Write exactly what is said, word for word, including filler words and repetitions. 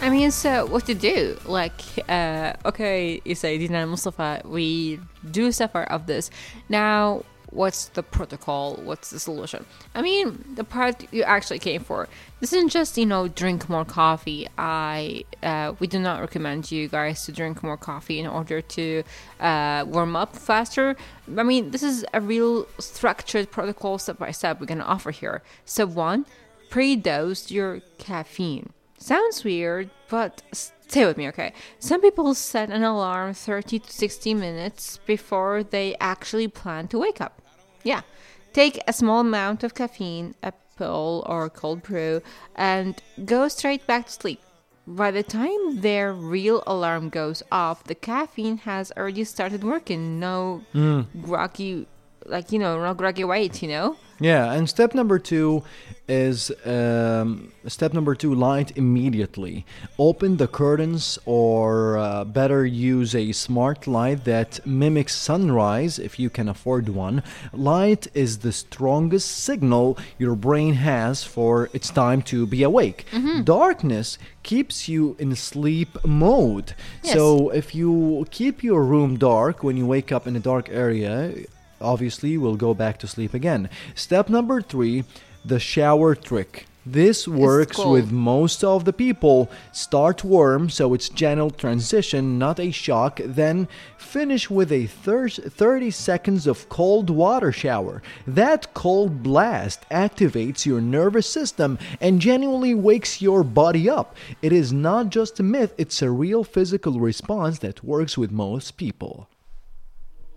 I mean, so what to do? Like, uh, okay, you say, Dina and Mustafa, we do suffer of this. Now, what's the protocol? What's the solution? I mean, the part you actually came for. This isn't just, you know, drink more coffee. I, uh, we do not recommend you guys to drink more coffee in order to uh, warm up faster. I mean, this is a real structured protocol, step by step, we're going to offer here. Step one, pre-dose your caffeine. Sounds weird, but stay with me, okay? Some people set an alarm thirty to sixty minutes before they actually plan to wake up. Yeah, take a small amount of caffeine, a pill or cold brew, and go straight back to sleep. By the time their real alarm goes off, the caffeine has already started working. No mm. groggy, like, you know, no groggy wait, you know? Yeah, and step number two is um, step number two, light immediately. Open the curtains, or uh, better use a smart light that mimics sunrise if you can afford one. Light is the strongest signal your brain has for it's time to be awake. Mm-hmm. Darkness keeps you in sleep mode. Yes. So if you keep your room dark when you wake up in a dark area, obviously we'll go back to sleep again. Step number three, the shower trick. This works cool. with most of the people. Start warm, so it's gentle transition, not a shock. Then finish with a thirty seconds of cold water shower. That cold blast activates your nervous system and genuinely wakes your body up. It is not just a myth, it's a real physical response that works with most people.